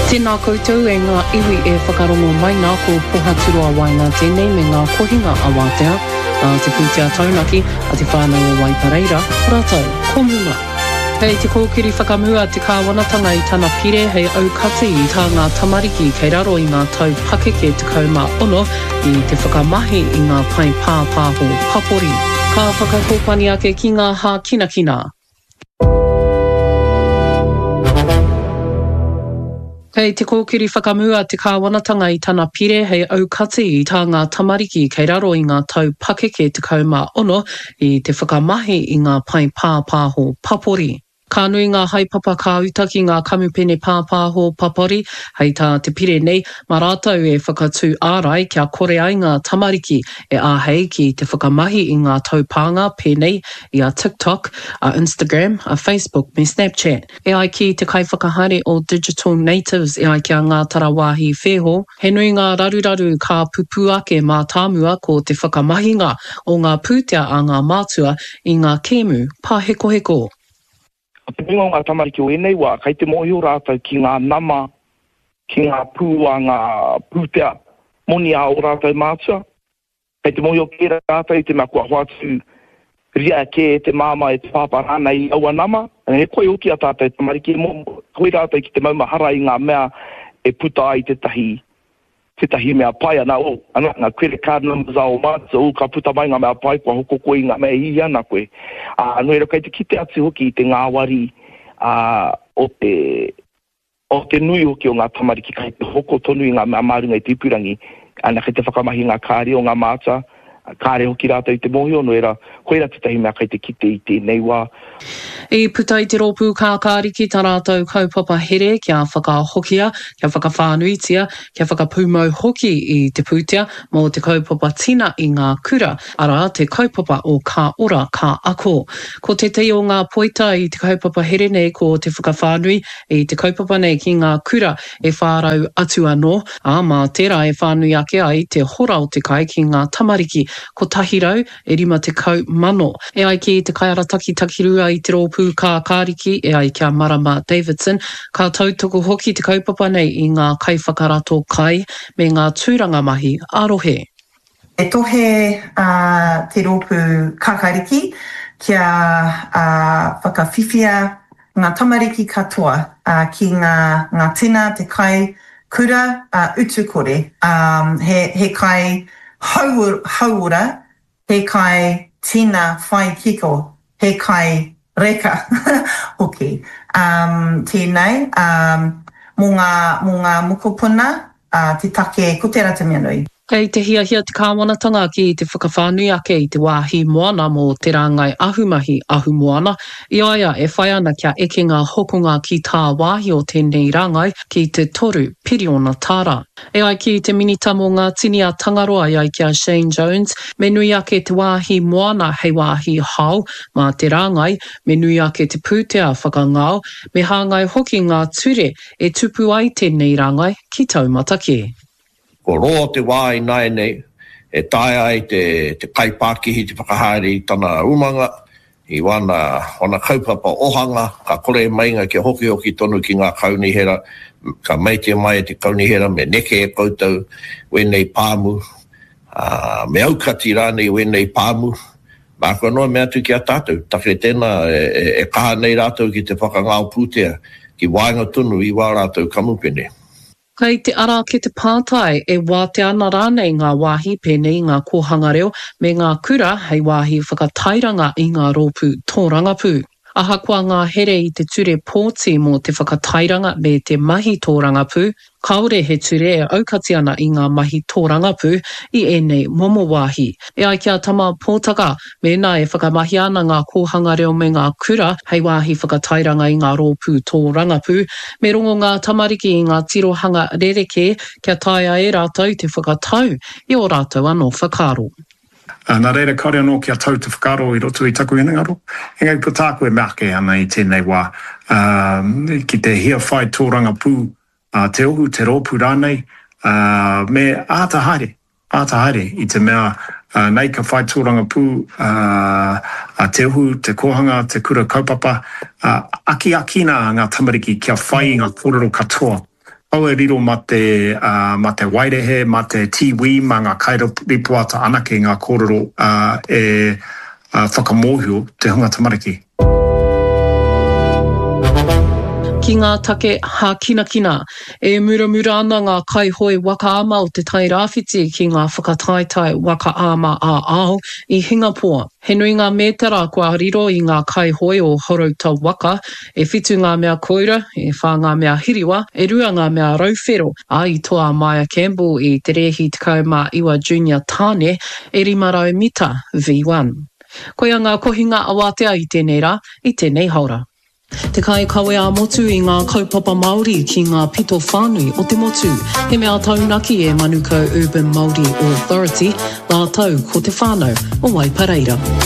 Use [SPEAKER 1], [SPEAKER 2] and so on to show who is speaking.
[SPEAKER 1] Tēnā koutou e ngā iwi e whakarongo mai ngā ko pohaturua wai ngā tēnei me ngā kohinga a Wātea, te pūtea taunaki a te whānau o Waipareira, rātou, komuna. Hei te kōkiri whakamua te kāwanatanga i tana pire hei aukati i tā ngā tamariki kei raro i ngā tau pakeke te kauma ono i te whakamahi i ngā pai pāpāho papori. Ka whakakopani ake ki ngā hā kinakina. Hei te kōkiri whakamua te kāwanatanga i tana pire hei aukati i tā ngā tamariki kei raro i ngā tau pakeke te kauma ono i te whakamahi i ngā pai pāpāho papori. Ka nui ngā haipapa ka utaki ngā kamupene pāpāho papori, hei tā te pire nei, mā rātou e whakatū ārai kia kore ai ngā tamariki e āhei ki te whakamahi i ngā taupānga pēnei i a TikTok, a Instagram, a Facebook me Snapchat. E ai ki te kaiwhakahare o Digital Natives e ai kia ngā tarawāhi wheho, he nui ngā raruraru ka pupu ake mā tāmua ko te whakamahinga o ngā pūtea a ngā mātua i ngā kēmu pāheko.
[SPEAKER 2] Te pingo ngā tamariki o enei wā, kai te mohi o rātou ki ngā nama, ki ngā pūa, ngā pūtea, moni a o rātou mātua. Kai te mohi o kera rātou i te mea kua hoatu ria ke te māma e te pāparana i aua nama. He koe oki a tātou tamariki, koe rātou ki te maumahara i ngā mea e puta ai te tahi mea pai ana o. Ana, ngā credit card numbers a o mātua o ka puta mai ngā mea pai, kua hoko koe ngā mea i ana koe. Nui rau kai te kite atu hoki i te ngāwari o te nui hoki o ngā tamariki kai te hoko tonu i ngā mea marunga i te ipurangi. Ana kai te whakamahi ngā kāre o ngā mātua, kāre hoki rātou i te mohi o noera, koe rā te tahi mea kai te kite i tēnei wā.
[SPEAKER 1] I putai te rōpū kākāriki tā rātou kaupapa here kia whakahokia, kia whakawhānuitia, kia whakapūmau hoki i te pūtea mō te kaupapa tina i ngā kura, ara te kaupapa o kā ora, kā ako. Ko te te o ngā poita i te kaupapa here nei ko te whakawhānui i te kaupapa nei ki ngā kura e whārau atu anō, mā tērā e whānui ake ai te hora o te kai ki ngā tamariki, ko tahirau e 50 mano. E ai ki te kaiarataki takirua i te rōpū kākāriki e ai kia Marama Davidson, ka tautoko hoki te kaupapa nei i ngā kaiwhakarato kai me ngā tūranga mahi arohe.
[SPEAKER 3] E tohe te rōpū kākāriki kia whakawhiwhia ngā tamariki katoa ki ngā tina, te kai kura utukore. He kai hauora, he kai tina whai kiko, he kai reka hoki. Tēnei, mō ngā mukopuna, te take ko te rata mea nui.
[SPEAKER 1] Kei te hiahia te kāwanatanga ki te whakawhānui ake i te wāhi moana mō te rāngai ahumahi ahu moana. I aia e whai ana kia eke ngā hokonga ki tā wāhi o tēnei rāngai ki te toru piriona tāra. E ai ki te minita mō ngā tini a Tangaroa i ai kia Shane Jones, me nui ake te wāhi moana hei wāhi hau mā te rāngai, me nui ake te pūtea whakangao, me hāngai hoki ngā ture e tupu ai tēnei rāngai ki taumataki.
[SPEAKER 4] Ko roa te wā i nai nei, e tae ai te kaipākihi te whakahare i tana umanga, i wana kaupapa ohanga, ka kore mainga ki hoki tonu ki ngā kaunihera, ka meitia mai te kaunihera, me neke e koutou, wenei pāmu, me aukati rānei wenei pāmu, mā kua noa mea tu ki a tātou, take tēnā e kaha nei rātou ki te whakangao pūtea, ki wāinga tunu i wā rātou kamupene.
[SPEAKER 1] Kei te ara ke te pātai e wāte ana rānei ngā wāhi pēnei ngā kōhanga reo me ngā kura hei wāhi whakatairanga i ngā rōpū tōrangapū. Ahakoa ngā here i te ture pōti mō te whakatairanga me te mahi tōrangapū, kaore he ture e aukati ana i ngā mahi tōrangapū i enei momo wāhi. E ai kia tama pōtaka, mēnā e whakamahi ana ngā kōhanga reo me ngā kura hei wāhi whakatairanga i ngā rōpū tōrangapū, me rongo ngā tamariki i ngā tirohanga rereke kia taia e rātou te whakatau i o rātou anō whakaro.
[SPEAKER 5] Nā reira kaore anō kia tau te whakaro i roto i taku inangaro. Engai putāku e meake ana i tēnei wā. Ki te hia whai tōranga pū, te ohu, te rōpū rānei, me ātahaere i te mea nei ka whai tōranga pū, te ohu, te kohanga, te kura kaupapa, aki ngā tamariki kia whai ngā kōrero katoa. Kaua riro ma te wairehe, ma te tiwi, ma ngā kairaripuata ana ki ngā kōrero whakamohio te hunga tamariki.
[SPEAKER 1] Ki ngā take hākina, e muramura ana ngā kaihoi waka ama o te tai rāwhiti ki ngā whakataitai waka ama a ao I Hingapore. He nui ngā mētara kua riro I ngā kaihoi o Horouta waka, e whitu ngā mea koira, e whā ngā mea hiriwa, e rua ngā mea rauwhero, a I toa Maya Campbell I te rehi tekau iwa junior tāne, e 500 mita V1. Koia ngā kohinga awatea I tēnei rā, I tēnei haura. Te kai kawe a motu I ngā kaupapa Māori ki ngā pito whānui o te motu. He mea taunaki e Manukau Urban Māori Authority, nā tau ko te whānau o Waipareira.